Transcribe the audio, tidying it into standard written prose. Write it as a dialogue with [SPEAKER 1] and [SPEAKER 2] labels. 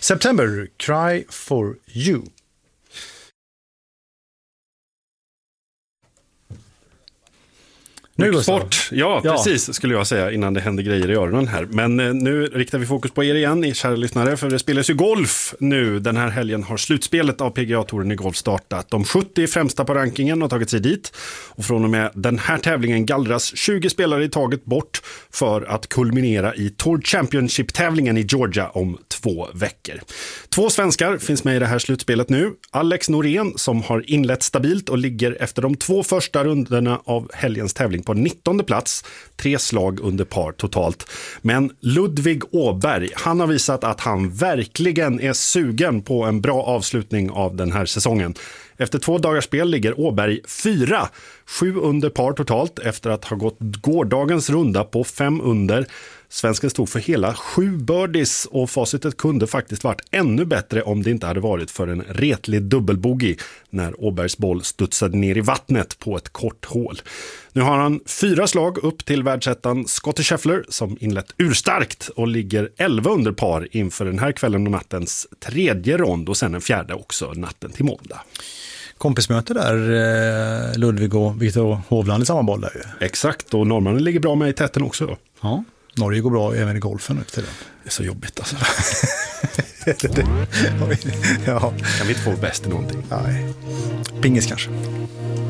[SPEAKER 1] September, Cry for You.
[SPEAKER 2] Nu sport, ja precis skulle jag säga innan det händer grejer i öronen här. Men nu riktar vi fokus på er igen, kära lyssnare, för det spelas ju golf nu. Den här helgen har slutspelet av PGA-touren i golf startat. De 70 främsta på rankingen har tagit sig dit. Och från och med den här tävlingen gallras 20 spelare i taget bort för att kulminera i Tour Championship-tävlingen i Georgia om 2 veckor. 2 svenskar finns med i det här slutspelet nu. Alex Norén som har inlett stabilt och ligger efter de 2 första rundorna av helgens tävling på 19:e plats, 3 slag under par totalt. Men Ludvig Åberg, han har visat att han verkligen är sugen på en bra avslutning av den här säsongen. Efter 2 dagars spel ligger Åberg 4, 7 under par totalt efter att ha gått gårdagens runda på 5 under. Svensken stod för hela 7 birdies och facitet kunde faktiskt varit ännu bättre om det inte hade varit för en retlig dubbelbogey när Åbergs boll studsade ner i vattnet på ett kort hål. Nu har han 4 slag upp till världsettan Scottie Scheffler som inlett urstarkt och ligger 11 under par inför den här kvällen och nattens 3:e rond och sen en 4:e också natten till måndag.
[SPEAKER 1] Kompismöte där, Ludvig och Viktor Hovland i samma boll där ju.
[SPEAKER 2] Exakt, och norrmannen ligger bra med i täten också då.
[SPEAKER 1] Ja, Norge går bra även i golfen upp till det.
[SPEAKER 2] Det är så jobbigt alltså.
[SPEAKER 1] Ja.
[SPEAKER 2] Kan vi inte få bäst i någonting?
[SPEAKER 1] Nej, pingis kanske.